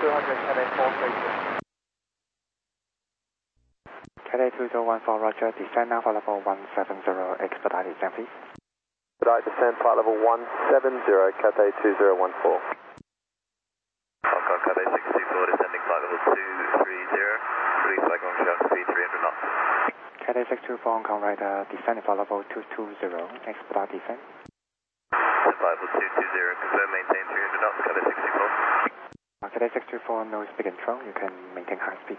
Cathay 432. Cathay 2014, roger, descend now for level 170, expedite descent please. Expedite descent, flight level 170, Cathay 2014. Hong Kong, Cathay 624, descending flight level 230, free flag on shark speed 300 knots. Cathay 624, Hong Kong radar, descending for level 220, expedite descent. Flight level 220, confirm maintain 300 knots, Cathay 624. Cathay 624, no speed control, you can maintain high speed.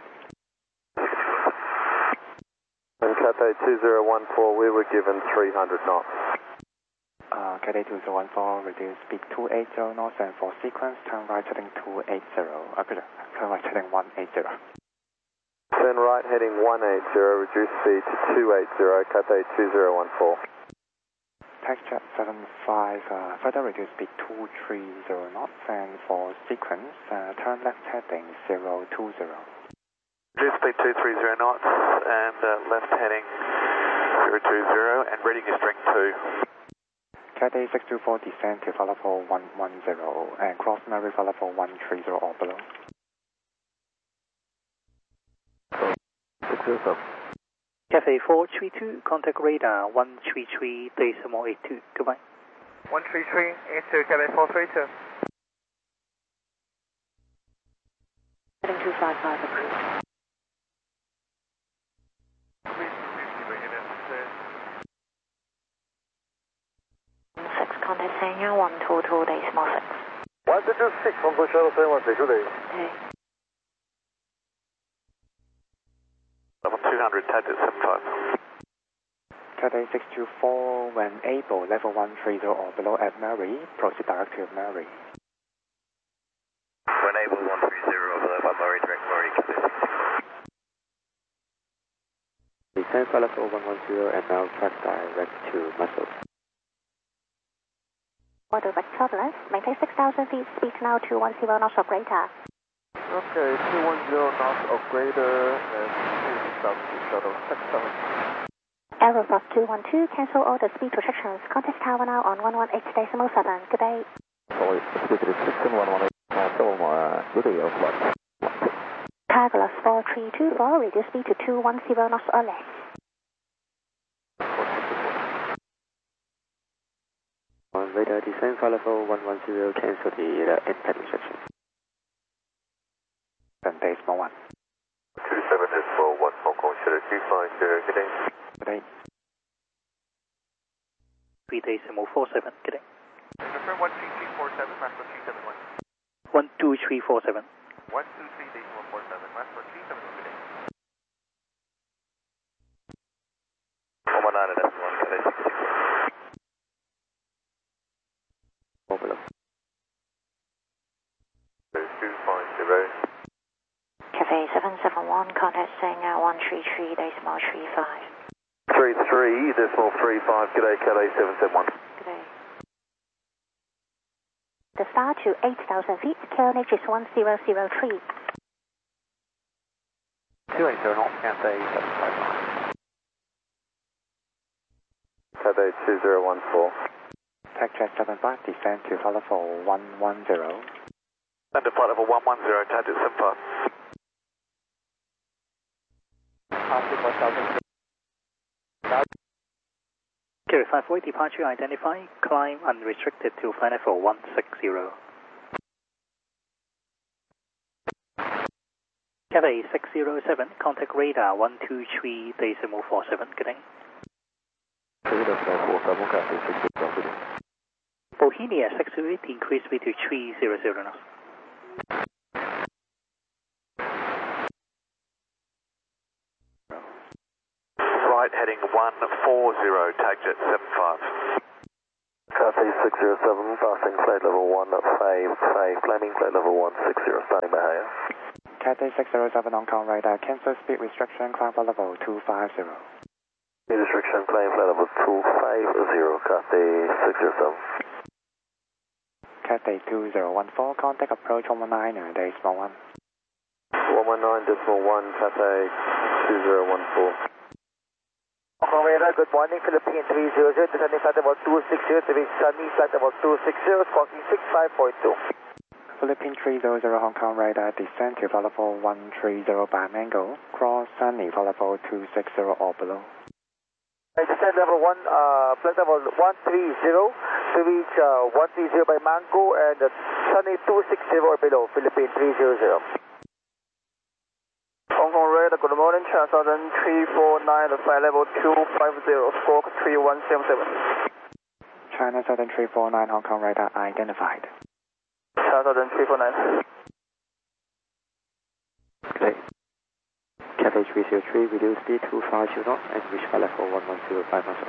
And Cathay 2014, we were given 300 knots. Cathay 2014, reduce speed 280 knots and for sequence, turn right heading 280, turn right heading 180. Turn right heading 180, reduce speed to 280, Cathay 2014. TaxiJet 75, further reduce speed 230 knots and for sequence, turn left heading 020. Reduce speed 230 knots and left heading 020 and reading is string 2. Cathay 624 descend to flight level 110 and cross Mary flight level 130 or below. 607. Cathay 432, contact radar 133.82. Goodbye. 133, Cathay 432. Heading 255 approved. Contact Sanya 122 decimal 6. 126, Hong Kong Shuttle 71, Okay. Level 200, TaxiJet 75. Cathay 624, when able, level 130 or below at Mary, proceed direct to Mary. When able 130 or below by Murray, direct Murray, Cathay 624. Descend flight level 110 and now track direct to Muscle. Order direct turbulence, maintain 6,000 feet, speed now 210 knots or greater. Okay, 210 knots or greater and 6,000 feet shuttle 6,000. Aeroflot 212, cancel all the speed restrictions. Contact tower now on 118.7. Good day. Sorry, speed restriction 118, cancel, good day, Aeroflot. Carglass 4324, reduce speed to 210 knots or less. On radar descend flight level 110, cancel the impact restriction. 7 decimal 1. 27 decimal 1, Hong Kong Shuttle 250, good day. Good day. 3 decimal 47, good day. Confirm 13347, Master 371. 12347. 123 decimal 47, Master 371, good day. 119 decimal 1, Cathay 624. Or below. 250. Cathay 771, contact Sanya 133.35. 33 decimal 35, good day, Cathay 771. Good day. The star to 8,000 feet, QNH is 1003. 280 knots, Cathay 755. Cathay 2014. TaxiJet 75, descend to flight level 110. Send to flight level 110, TaxiJet 75. Carry 54, departure identified, climb unrestricted to flight level 160. Cathay 607, contact radar 123.47, good day. Bohemia 608, increase speed to 300 knots. Right heading 140, TaxiJet 75. Cathay 607, passing flight level 155, landing flight level 160, starting Bahia. Cathay 607, Hong Kong radar, cancel speed restriction, climb flight level 250. Speed restriction, climb flight level 250, Cathay 607. Cathay 2014, contact approach 119, decimal 1. 119 decimal 1, Cathay 2014. Hong Kong radar, good morning, Philippine 300, descending flight level 260, to reach sunny flight level 260, squawking 65.2. Philippine 300 Hong Kong radar, descend to flight level 130 by Mango, cross Sunny flight level 260 or below. Descend level 1, flight level 130 to reach 130 by Mango and Sunny 260 or below, Philippine 300. Hong Kong radar, good morning, China Southern 349, flight level 250, squawk 3177. China Southern 349 Hong Kong radar identified. China Southern 349. Okay. Cathay 303, reduce speed 250 knots and reach flight level 110 by muscle.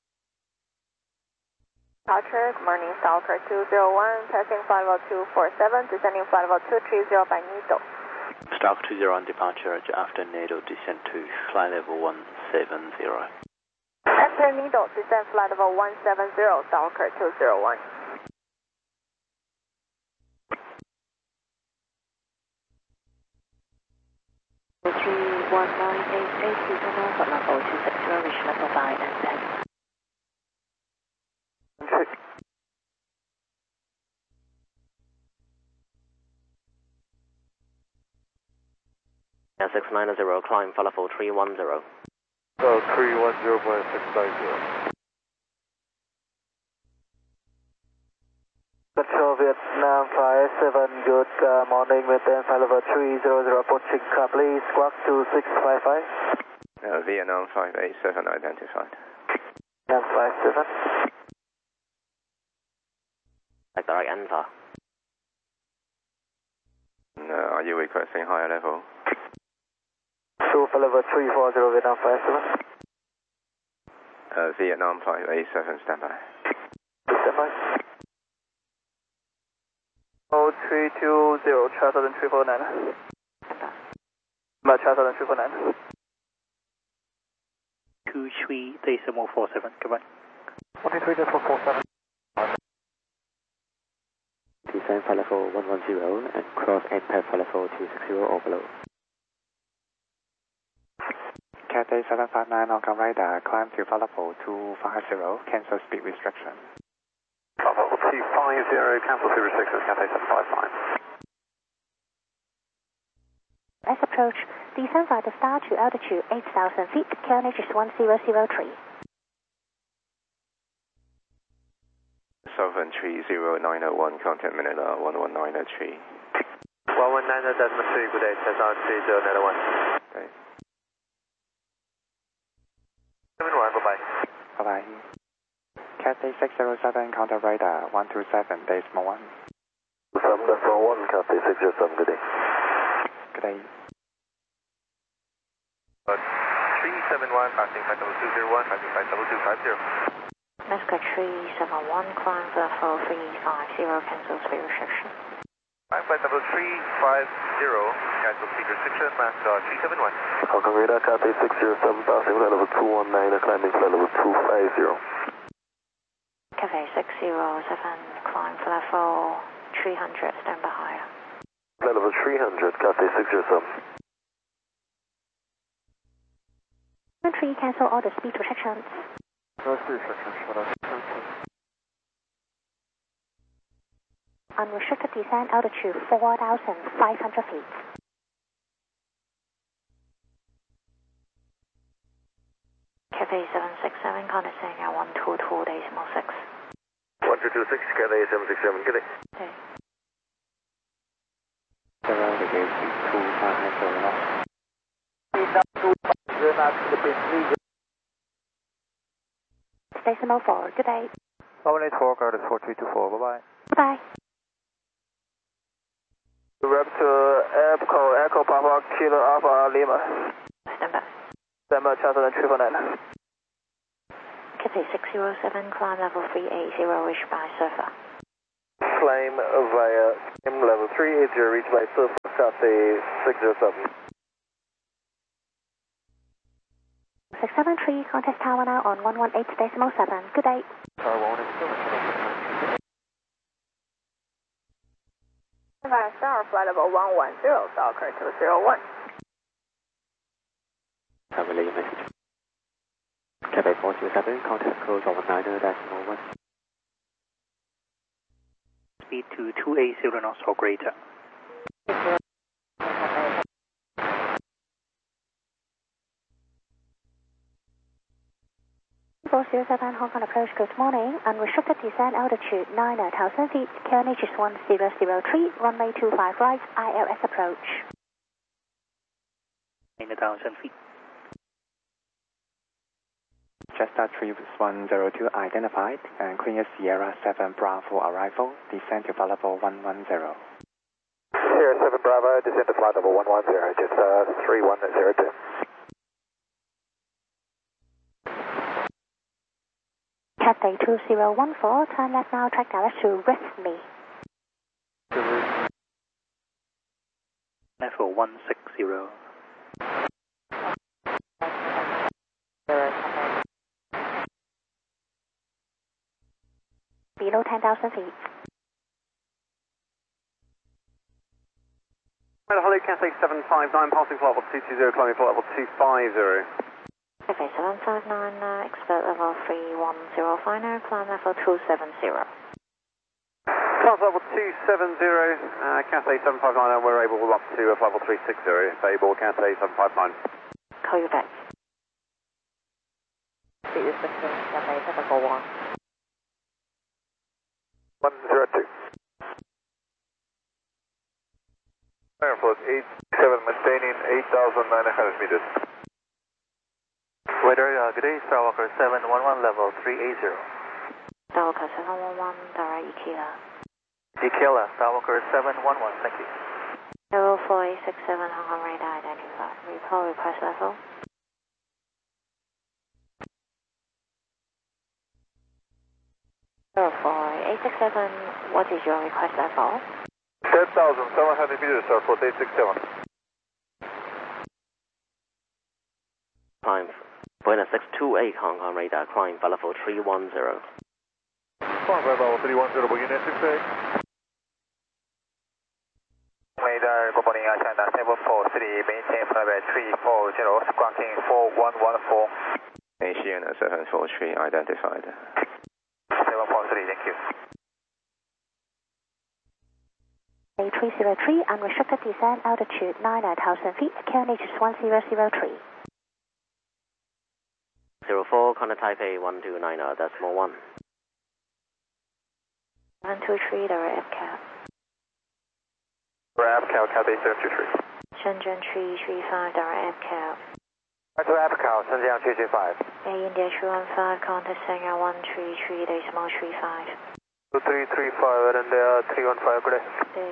Departure, good morning, Stalker 201, passing flight level 247, descending flight level 230 by Needle. Stalker 201 departure after Needle, descend to flight level 170. After Needle, descend flight level 170, Stalker 201. flight level 260, reach level 5 and 10. Now 690, climb flight level 310. 310.690. Control Vietnam 57, good morning, maintain flight level 300, approaching please, squawk 2655. Vietnam 587 identified. Vietnam 57. Direct enter. Are you requesting higher level? So flight level 340, Vietnam 57. Vietnam 587, standby. Standby. 0320, China Southern 349. China Southern 349. 23.47, goodbye. 23.47. Descend flight level 110 and cross impact flight level 260 or below. Cathay 759 Hong Kong radar, climb to flight level 250, cancel speed restriction. Level 250, cancel speed restrictions, Cathay 759. As approach, descend via the star to altitude 8,000 feet, QNH is 1003. Southern 30901, contact Manila 11903. 119.3, good day, Cessna 30901. Okay. 71, bye-bye. Bye-bye. Cathay 607, contact radar 127.1. 7.1, Cathay 607, good day. Good day. 371, passing flight level 201, passing flight level 250. Mesca 371, climb level 350, cancel speed restriction. Flight level 350, cancel speed restriction, mask 371. Hong Kong radar, Cathay 607, passing flight level 219, climbing flight level 250. Cathay 607, climb for level 300, stand by higher. Flight level 300, Cathay 607. 3, cancel all the speed restrictions. No speed restrictions, shut up. Unrestricted descent altitude 4,500 feet. Cathay 767, contacting at 122.6. 1226, Cathay 767, good day. Okay. Around the gate 250 knots. Decimal 4, good day. 184, guard is 4324, bye-bye. Bye-bye. Raptor Echo Papa Kilo Alpha Lima. Stand by. December China Southern 349. Cathay 607, climb level 380, reached by surfer. Climb via level 380, reached by surfer, Cathay 607. 673, contest tower now on 118.7. Good day. Tower 118. Via Star, flight level 110, Stalker 201. Have a relay message. Cathay 427, contact close over 9.1. speed to 280 knots or greater. Hong Kong approach, good morning. Unrestricted descent altitude 9,000 feet, QNH is 1003, runway 25 right, ILS approach. 9,000 feet. Jetstar 3102 identified, and Queen Sierra 7 Bravo arrival, descent to flight level 110. Sierra 7 Bravo, descent to flight level 110, Jetstar 3102. Cathay 2014, turn left now, track direct to Rithme. Level 160. Below 10,000 feet. Hello, Cathay 759, passing flight level 220, climbing flight level 250. Cathay 759, expert level 310, final, climb level 270. Flight level 270, Cathay 759, we're able up to flight level 360, able Cathay 759. Call you back. Speed is 15, Cathay 741. 102. Airfloat 87, maintaining 8,900 meters. Weather, good day, Starwalker 711, level 380. Starwalker 711, direct Ikila. Ikila, Starwalker 711, thank you. 04867, Hong Kong radar identified. Report request level. What is your request level? 10,700 meters, sir, for 867. Climb, Buena 628 Hong Kong radar, climb flight level 310. Climb level 310, begin at 68. Radar, good morning, China 743, maintain flight 340, squawking 4114. Asiana 743, identified. 743, thank you. A303, unrestricted descent altitude 9,000 feet, QNH is 1003. 04, contact Taipei 1290, decimal 1. 123, direct FCAP. APCAL, Cathay 723. Shenzhen 335, direct FCAP. To APCAL, Shenzhen 335. Air India 215, contact Shanghai 133, decimal 35. 2335 and 315, good day.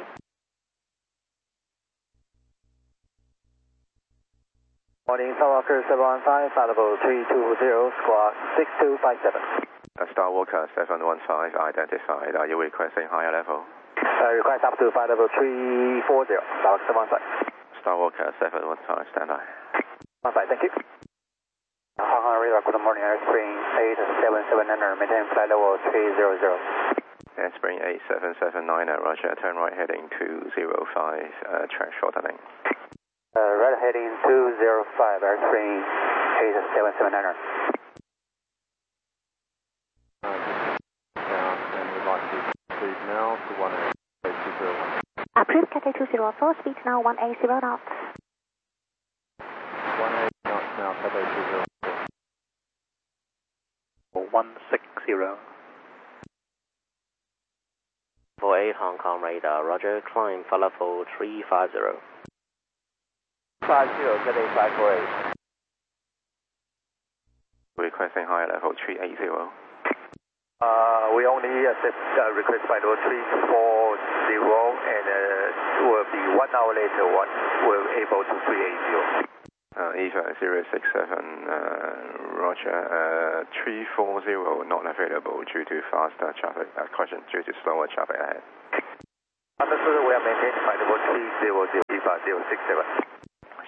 Morning, Starwalker 715, flight level 320, squawk 6257. Starwalker 715, identified. Are you requesting higher level? Request up to flight level 340, Starwalker 715. Starwalker 715, stand by. 15, thank you. Hong Kong radar, good morning, Airspring 877 maintain flight level 300. Airspring 877 roger, turn right heading 205, track shortening. Right heading 205, Airspring 877 and we'd like to proceed now to 18001. Approved, Cathay 204, speed now 180 knots. 180 knots now, Cathay 204. 160. 48 Hong Kong radar, roger, climb flight level 350. 50, Cathay 548. Requesting higher level 380. We only accept request flight level 340 and will be 1 hour later we're able to 380. EVA 067, roger, 340 not available due to faster traffic, caution due to slower traffic ahead. Understood, we are maintaining flight level 300, EVA 067.